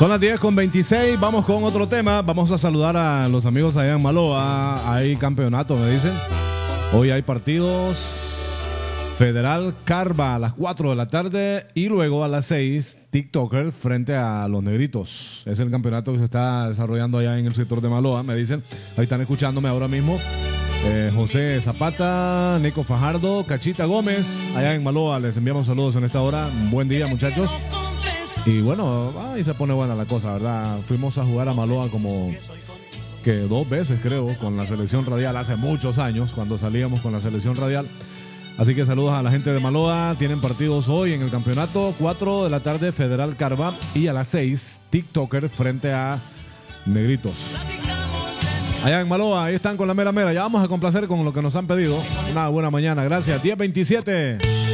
Son las 10:26, vamos con otro tema. Vamos a saludar a los amigos allá en Maloa. Hay campeonato, me dicen. Hoy hay partidos. Federal Carva a las 4 de la tarde y luego a las 6 TikToker frente a los Negritos. Es el campeonato que se está desarrollando allá en el sector de Maloa, me dicen. Ahí están escuchándome ahora mismo. José Zapata, Nico Fajardo, Cachita Gómez, allá en Maloa. Les enviamos saludos en esta hora. Buen día, muchachos. Y bueno, ahí se pone buena la cosa, ¿verdad? Fuimos a jugar a Maloa como que 2 veces, creo, con la selección radial hace muchos años, cuando salíamos con la selección radial. Así que saludos a la gente de Maloa. Tienen partidos hoy en el campeonato. 4 de la tarde Federal Carva y a las 6 TikToker frente a Negritos. Allá en Maloa, ahí están con la mera mera. Ya vamos a complacer con lo que nos han pedido. Una buena mañana, gracias. 10:27.